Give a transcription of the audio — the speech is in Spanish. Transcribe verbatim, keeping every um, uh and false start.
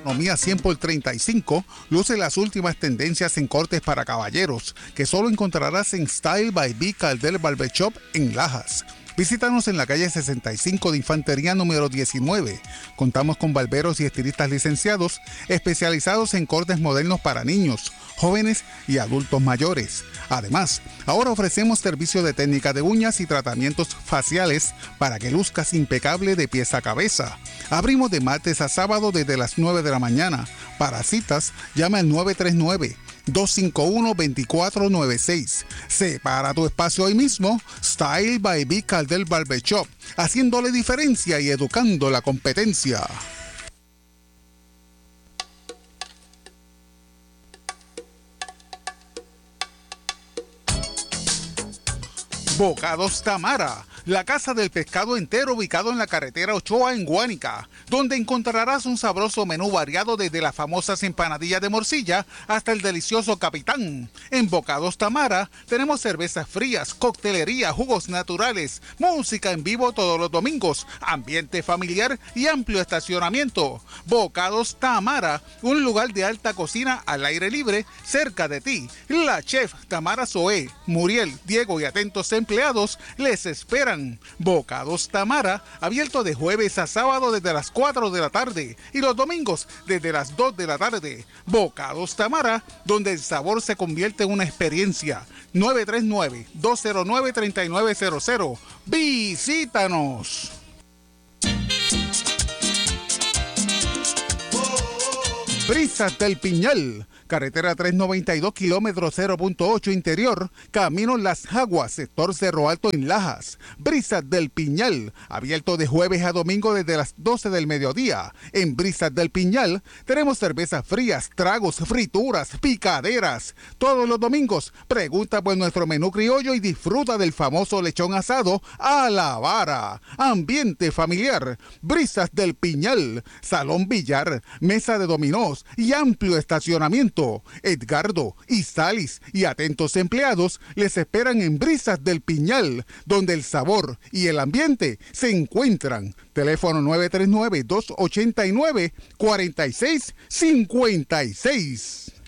Economía cien por treinta y cinco luce las últimas tendencias en cortes para caballeros, que solo encontrarás en Style by B. Caldel Barber Shop en Lajas. Visítanos en la calle sesenta y cinco de Infantería número diecinueve. Contamos con barberos y estilistas licenciados especializados en cortes modernos para niños, jóvenes y adultos mayores. Además, ahora ofrecemos servicio de técnica de uñas y tratamientos faciales para que luzcas impecable de pies a cabeza. Abrimos de martes a sábado desde las nueve de la mañana. Para citas, llama al nueve tres nueve, dos cinco uno, dos cuatro nueve seis. Separa tu espacio hoy mismo. Style by B. Caldel Barber Shop, haciéndole diferencia y educando la competencia. Bocados Tamara, la casa del pescado entero ubicado en la carretera Ochoa en Guánica, donde encontrarás un sabroso menú variado desde las famosas empanadillas de morcilla hasta el delicioso capitán. En Bocados Tamara tenemos cervezas frías, coctelería, jugos naturales, música en vivo todos los domingos, ambiente familiar y amplio estacionamiento. Bocados Tamara, un lugar de alta cocina al aire libre cerca de ti. La chef Tamara Zoé, Muriel, Diego y atentos empleados les esperan. Bocados Tamara, abierto de jueves a sábado desde las cuatro de la tarde y los domingos desde las dos de la tarde. Bocados Tamara, donde el sabor se convierte en una experiencia. nueve tres nueve, dos cero nueve, tres nueve cero cero. Visítanos. Brisas del Piñal, carretera trescientos noventa y dos, kilómetro cero punto ocho interior, camino Las Jaguas, sector Cerro Alto en Lajas. Brisas del Piñal, abierto de jueves a domingo desde las doce del mediodía. En Brisas del Piñal tenemos cervezas frías, tragos, frituras, picaderas. Todos los domingos pregunta por nuestro menú criollo y disfruta del famoso lechón asado a la vara. Ambiente familiar. Brisas del Piñal, salón billar, mesa de dominós y amplio estacionamiento. Edgardo y Salis y atentos empleados les esperan en Brisas del Piñal, donde el sabor y el ambiente se encuentran. Teléfono nueve tres nueve, dos ocho nueve, cuatro seis cinco seis.